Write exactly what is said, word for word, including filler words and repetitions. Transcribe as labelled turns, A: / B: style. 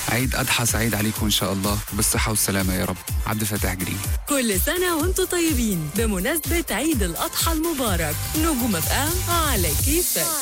A: عيد أضحى سعيد عليكم إن شاء الله بالصحة والسلامة يا رب. عبد الفتاح جرين.
B: كل سنة وانتم طيبين بمناسبة عيد الأضحى المبارك. نجوم اف ام على كيفك.